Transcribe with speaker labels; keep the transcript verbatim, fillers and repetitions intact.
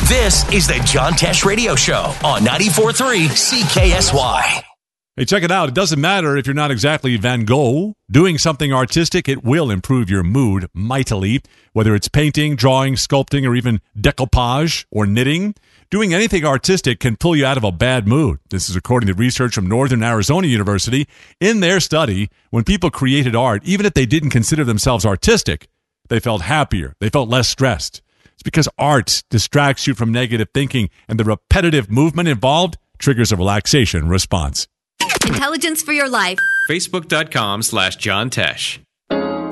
Speaker 1: This is the John Tesh Radio Show on ninety-four point three C K S Y.
Speaker 2: Hey, check it out. It doesn't matter if you're not exactly Van Gogh. Doing something artistic, it will improve your mood mightily. Whether it's painting, drawing, sculpting, or even decoupage or knitting, doing anything artistic can pull you out of a bad mood. This is according to research from Northern Arizona University. In their study, when people created art, even if they didn't consider themselves artistic, they felt happier. They felt less stressed. It's because art distracts you from negative thinking, and the repetitive movement involved triggers a relaxation response.
Speaker 3: Intelligence for your life.
Speaker 4: Facebook.com slash John Tesh.